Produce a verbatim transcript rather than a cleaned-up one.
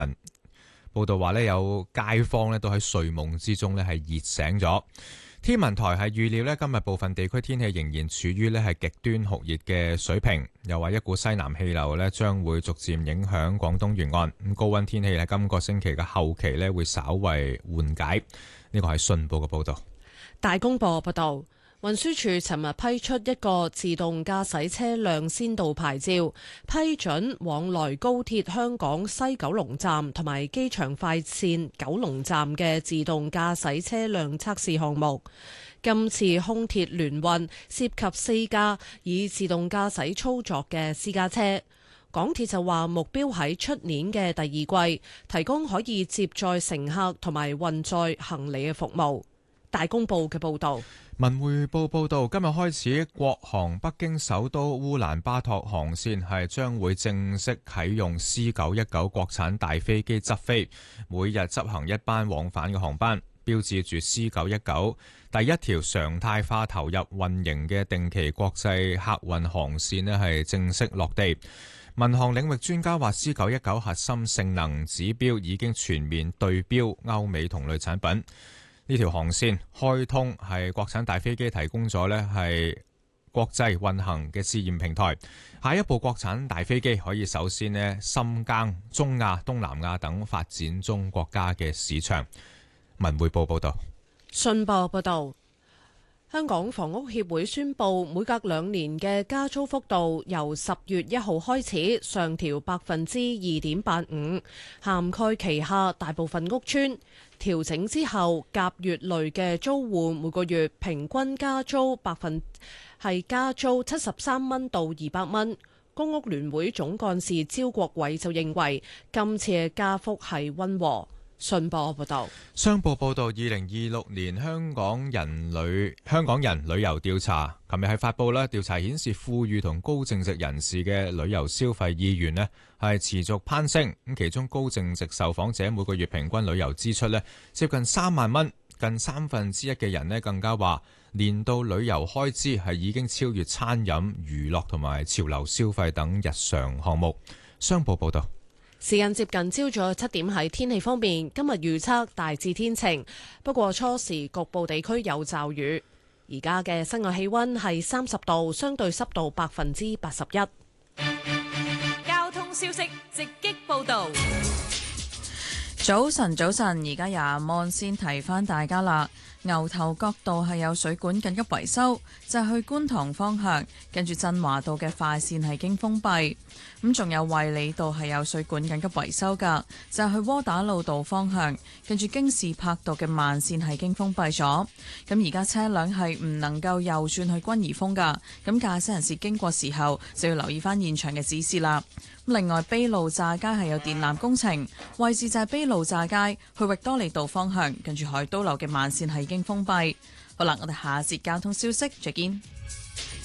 報道話呢，有街坊呢都喺睡夢之中呢係熱醒咗。天文台係預料呢，今日部分地區天氣仍然處於呢係極端酷熱嘅水平，又話一股西南氣流呢將會逐漸影響廣東沿岸。咁高溫天氣喺今個星期嘅後期呢會稍為緩解。呢個係信報嘅報道。 大公報報道。運輸署尋日批出一個自動駕駛車輛先導牌照，批准往來高鐵香港西九龍站同埋機場快線九龍站嘅自動駕駛車輛測試項目。今次空鐵聯運涉及四架以自動駕駛操作嘅私家車。港鐵就話目標喺出年嘅第二季提供可以接載乘客同埋運載行李嘅服務。大公報嘅報道。 文匯報報道，今日開始，國航北京首都烏蘭巴托航線係將會正式啟用 C 九一九 國產大飛機執飛，每日執行一班往返嘅航班，標誌住 C 九一九第一條常態化投入運營嘅定期國際客運航線呢係正式落地。民航領域專家話 C 九一九核心性能指標已經全面對標歐美同類產品。呢條航線開通係國產大飛機提供咗呢係國際運行嘅試驗平台。下一步國產大飛機可以首先呢深耕中亞、東南亞等發展中國家嘅市場。文匯報報道。 信報報道。香港房屋協會宣布，每隔兩年嘅加租幅度由十月一號開始上調百分之二點八五，涵蓋旗下大部分屋邨。調整之後，甲乙類嘅租戶每個月平均加租百分係加租七十三蚊到二百蚊。公屋聯會總幹事招國偉就認為，今次嘅加幅係溫和。信報報道。 商報報道，二零二六年香港人旅香港人旅遊調查，琴日係發布啦。調查顯示，富裕同高淨值人士嘅旅遊消費意願呢係持續攀升。咁其中高淨值受訪者每個月平均旅遊支出呢接近三萬蚊，近三分之一嘅人呢更加話年度旅遊開支係已經超越餐飲、娛樂同埋潮流消費等日常項目。商報報道。 時間接近朝早七點，喺天氣方面，今日預測大致天晴，不過初時局部地區有驟雨。而家嘅室外氣溫係三十度，相對濕度百分之八十一。 交通消息直擊報道。 早晨，早晨，而家廿萬先提翻大家啦。牛頭角道係有水管緊急維修，就係去觀塘方向，跟住振華道嘅快線係經封閉。咁仲有衛理道係有水管緊急維修噶，就係去窩打老道方向，跟住京士柏道嘅慢線係經封閉咗。咁而家車輛係唔能夠右轉去君怡峰噶，咁駕駛人士經過時候就要留意翻現場嘅指示啦。另外，卑路乍街係有電纜工程，位置就係卑路乍街去域多利道方向，跟住海都樓嘅慢線係已經封閉。好啦，我哋下節交通消息再見。